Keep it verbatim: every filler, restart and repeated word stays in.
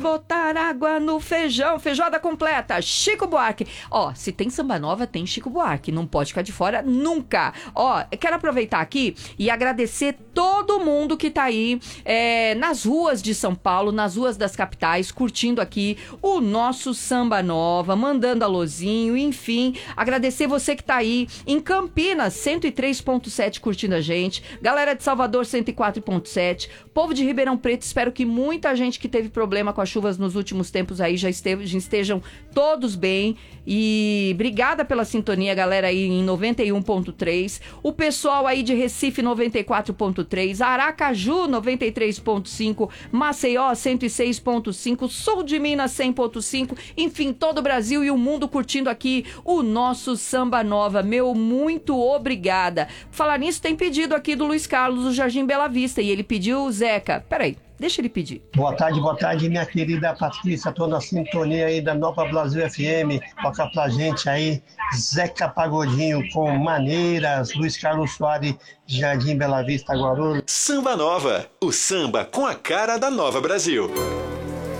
botar água no feijão. Feijoada completa, Chico Buarque. Ó, se tem samba nova, tem Chico Buarque. Não pode ficar de fora nunca. Ó, quero aproveitar aqui e agradecer todo mundo que tá aí é, nas ruas de São Paulo, nas ruas das capitais, curtindo aqui o nosso Samba Nova, mandando alôzinho, enfim. Agradecer você que tá aí em Campinas, cento e três ponto sete curtindo a gente. Galera de Salvador, cento e quatro ponto sete. Povo de Ribeirão Preto, espero que muita gente que teve problema com as chuvas nos últimos tempos aí já, esteve, já estejam todos bem. E obrigada pela sintonia, galera, aí em noventa e um ponto três. O pessoal aí de Recife, noventa e quatro ponto três. Aracaju, noventa e três ponto cinco. Maceió, cento e seis ponto cinco. Sul de Minas, cem ponto cinco. Enfim, todo o Brasil e o mundo curtindo aqui o nosso Samba Nova. Meu muito obrigada. Falar nisso, tem pedido aqui do Luiz Carlos, do Jardim Bela Vista. E ele pediu, Zeca, peraí. Deixa ele pedir. Boa tarde, boa tarde, minha querida Patrícia. Estou na sintonia aí da Nova Brasil F M. Toca pra gente aí Zeca Pagodinho com Maneiras, Luiz Carlos Soares, Jardim Bela Vista, Guarulhos. Samba Nova, o samba com a cara da Nova Brasil.